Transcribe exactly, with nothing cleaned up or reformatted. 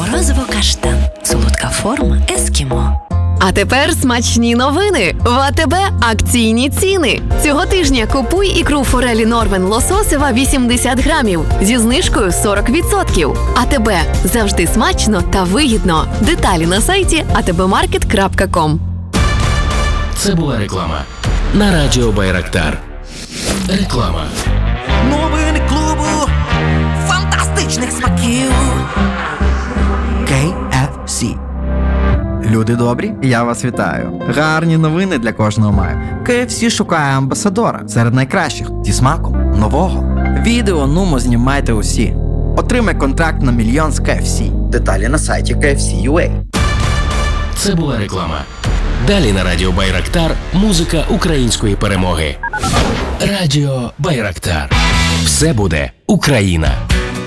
Морозиво-каштан. Солодка форма ескімо. А тепер смачні новини. В АТБ акційні ціни. Цього тижня купуй ікру форелі Норвен лососева вісімдесят грамів зі знижкою сорок відсотків. АТБ. Завжди смачно та вигідно. Деталі на сайті а те бе маркет крапка ком. Це була реклама на радіо Байрактар. Реклама. Новини клубу фантастичних смаків. кей еф сі. Люди добрі, я вас вітаю. Гарні новини для кожного маю. кей еф сі шукає амбасадора серед найкращих зі смаком нового. Відео нумо знімайте усі. Отримай контракт на мільйон з кей еф сі. Деталі на сайті кей еф сі крапка ю а. Це була реклама. Далі на радіо Байрактар музика української перемоги. Радіо Байрактар. Все буде Україна.